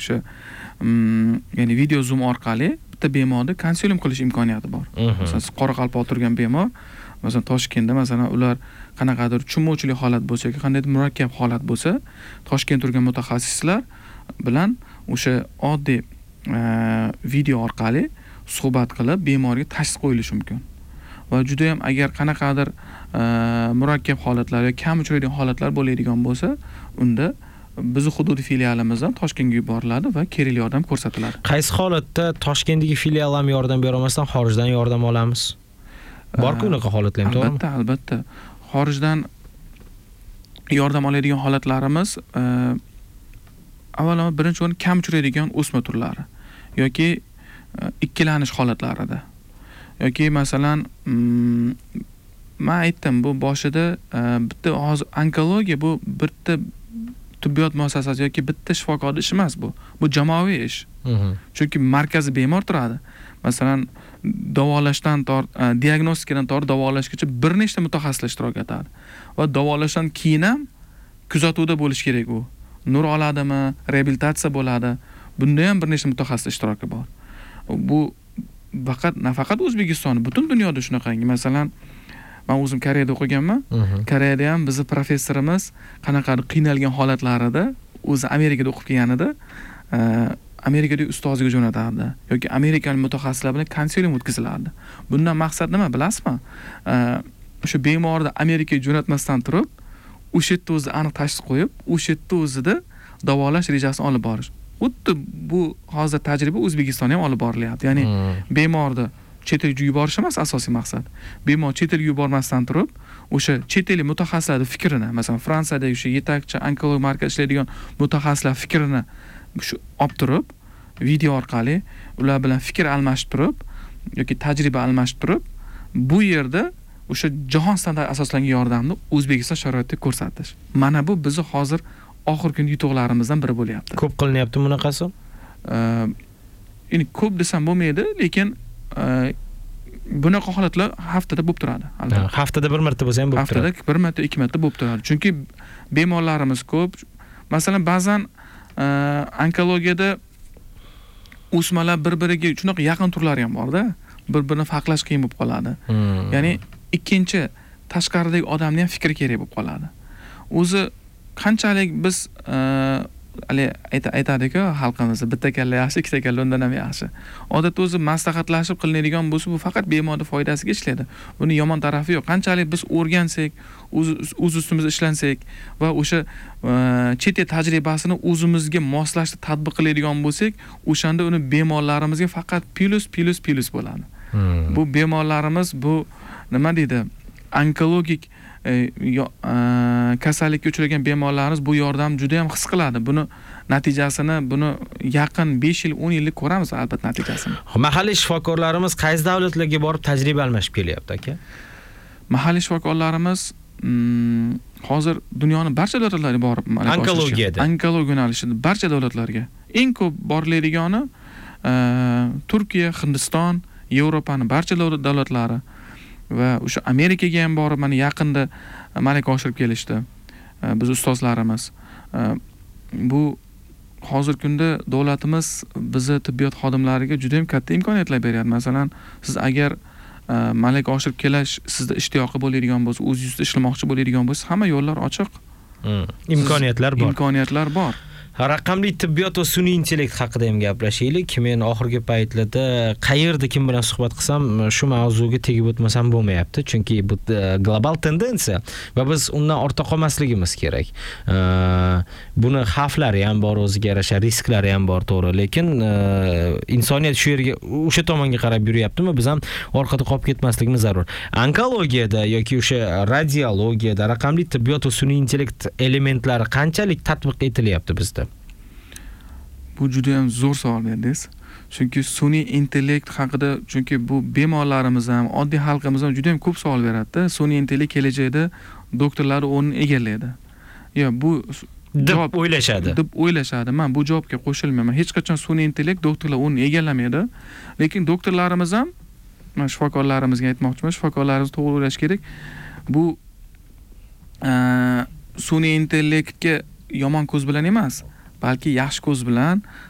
o'sha ya'ni video zoom orqali bitta bemorni konsulyum qilish imkoniyati bor. Masalan, siz Qoraqalpoq turgan bemor, masalan Toshkentda masalan ular qanaqadir tushunmovchilik holat bo'lsa yoki qandaydir murakkab holat bo'lsa, Toshkentda turgan mutaxassislar bilan o'sha oddiy video orqali suhbat qilib bemorga tashxis qo'yilishi mumkin. Va juda ham agar qanaqadir murakkab holatlar yoki kam uchraydigan holatlar bo'ladigan bo'lsa, unda bizning hududiy filialimizdan Toshkentga yuboriladi va kerakli yordam ko'rsatiladi. Qaysi holatda Toshkentdagi filial ham yordam bera olmasdan xorijdan yordam olamiz? Bor-ku unaqa holatlar ham, to'g'rimi? Albatta. Xorijdan yordam oladigan holatlarimiz avvalo birinchi o'rin kam uchraydigan o'sma turlari yoki ikkilanish holatlarida yoki masalan men aytdim bu boshida bitta hozir onkologiya bu bitta tibbiyot muassasasi yoki bitta shifokorning ishi emas bu. Bu jamoaviy ish. Chunki markaziy bemor turadi. Masalan, davolashdan diagnostikadan davolashgacha bir nechta mutaxassislar ishtirok etadi. Va davolashdan keyin ham kuzatuvda bo'lish kerak u. Nur oladimi, reabilitatsiya bo'ladi. Bunda ham bir nechta mutaxassis ishtiroki bor. Bu nafaqat O'zbekiston, butun dunyoda shunaqangi. Masalan, men o'zim Koreyada o'qiganman. Koreyada ham bizning professorimiz qanaqadir qiynalgan holatlarida o'zi Amerikada o'qib kelganida Amerikada ustoziga jo'natardi yoki amerikalik mutaxassislar bilan konsulyum o'tkazilardi. Bundan maqsad nima bilasizmi? O'sha bemorni Amerikaga jo'natmasdan turib, o'sha yerda o'zi aniq tashxis qo'yib, o'sha yerda o'zida davolash rejasini olib borish. Xuddi bu hozir tajriba O'zbekistonda ham olib borilyapti. Ya'ni bemorni chet elga yuborish emas asosiy maqsad. Bemor chet elga yubormasdan turib, o'sha chet ellik mutaxassislarning fikrini, masalan, Fransiyadagi o'sha yetakchi onkolog markazda ishlaydigan mutaxassislar fikrini shu olib turib, video orqali ular bilan fikr almashib turib yoki tajriba almashib turib, bu yerda o'sha jahon standartiga asoslangan yordamni O'zbekiston sharoitida ko'rsatish. Mana bu bizni hozir oxirgi kun yutuqlarimizdan biri bo'lyapti. Ko'p qilinyapti bunaqasi? Ya'ni ko'p desam bo'lmaydi, lekin bunaqa holatlar haftada bo'lib turadi. Albatta. Haftada bir marta bo'lsa ham bo'lib turadi. Haftada bir marta, ikki marta bo'lib turadi. Chunki bemorlarimiz ko'p. Masalan, ba'zan onkologiyada o'smalar bir-biriga shunaqa yaqin turlari ham bor-da. Bir-birini farqlash qiyin bo'lib qoladi. Ya'ni ikkinchi tashqaridagi odamning ham fikri kerak bo'lib qoladi. O'zi qanchalik biz aytadi-ku xalqimizda bitta kalla yaxshi, ikkita kalla undan ham yaxshi. Odatda o'zi maslahatlashib qilinadigan bo'lsa, bu faqat bemorning foydasiga ishlaydi. Buni yomon tarafi yo'q. Qanchalik biz o'rgansak, o'z ustimizda ishlansak va o'sha chet el tajribasini o'zimizga moslashtirib tatbiq qiladigan bo'lsak, o'shanda uni bemorlarimizga faqat plus bo'ladi. Bu bemorlarimiz bu nima deydi? Onkologik kasallikka uchragan bemorlarimiz bu yordam juda ham his qiladi. Buni natijasini yaqin 5 yil, 10 yillik ko'ramiz albatta natijasini. Mahalliy shifokorlarimiz qaysi davlatlarga borib tajriba almashib kelyapti aka? Mahalliy shifokorlarimiz hozir dunyoning barcha davlatlariga borib onkologiyada. Onkologiya yo'nalishida barcha davlatlarga. Eng ko'p boriladigani Turkiya, Hindiston, Yevropaning barcha davlatlari va o'sha Amerikaga ham borib mana yaqinda malaka oshirib kelishdi. Biz ustozlarimiz. Bu hozir kunda davlatimiz bizni tibbiyot xodimlariga juda ham katta imkoniyatlar beryapti. Masalan, siz agar malaka oshirib kelish sizda ishtiyoqi bo'ladigan bo'lsa, o'zingizda ishlamoqchi bo'ladigan bo'lsa, hamma yo'llar ochiq. Imkoniyatlar bor. Raqamli tibbiyot va sun'iy intellekt haqida ham gaplashaylik. Men oxirgi paytlarda qayerda kim bilan suhbat qilsam, shu mavzuga tegib o'tmasam bo'lmayapti, chunki bu global tendensiya va biz undan ortda qolmasligimiz kerak. Buni xavflari ham bor, o'ziga yarasha risklari ham bor, to'g'ri, lekin insoniyat shu yerga, o'sha tomonga qarab yuryaptimi, biz ham orqada qolib ketmasligimiz zarur. Onkologiyada yoki o'sha radiologiyada raqamli tibbiyot va sun'iy intellekt elementlari qanchalik tatbiq etilyapti bizda? Bu juda ham zo'r savol berdingiz. Chunki sun'iy intellekt haqida, chunki bu bemorlarimiz ham, oddiy xalqimiz ham juda ham ko'p savol beradi-da. Sun'iy intellekt kelajakda doktorlar o'rnini egallaydi. Bu deb o'ylashadi. Men bu javobga qo'shilmayman. Hech qachon sun'iy intellekt doktorlar o'rnini egallamaydi. Lekin doktorlarimiz ham, men shifokorlarimizga aytmoqchiman, shifokorlarimiz to'g'ri o'ylash kerak. Bu sun'iy intellektga yomon ko'z bilan emas, balki yaxshi ko'z bilan